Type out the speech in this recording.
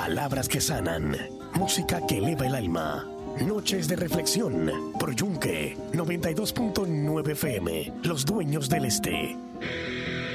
Palabras que sanan. Música que eleva el alma. Noches de reflexión. Por Yunque 92.9 FM. Los dueños del este.